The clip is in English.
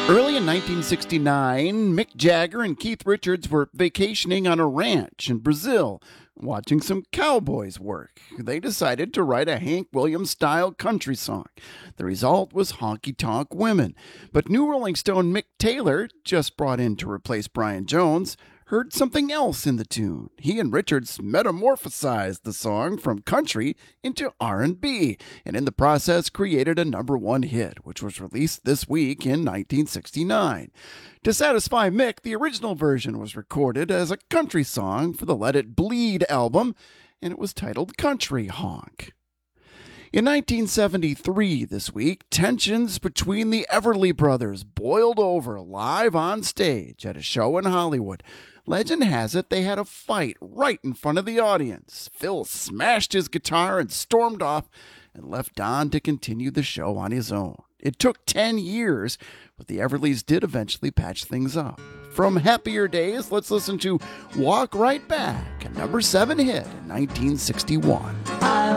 Early in 1969, Mick Jagger and Keith Richards were vacationing on a ranch in Brazil, watching some cowboys work. They decided to write a Hank Williams-style country song. The result was Honky Tonk Women. But new Rolling Stone Mick Taylor, just brought in to replace Brian Jones, heard something else in the tune. He and Richards metamorphosized the song from country into R&B, and in the process created a #1 hit, which was released this week in 1969. To satisfy Mick, the original version was recorded as a country song for the Let It Bleed album, and it was titled Country Honk. In 1973, this week, tensions between the Everly Brothers boiled over live on stage at a show in Hollywood. Legend has it they had a fight right in front of the audience. Phil smashed his guitar and stormed off and left Don to continue the show on his own. It took 10 years, but the Everlys did eventually patch things up. From Happier Days, let's listen to Walk Right Back, a #7 hit in 1961.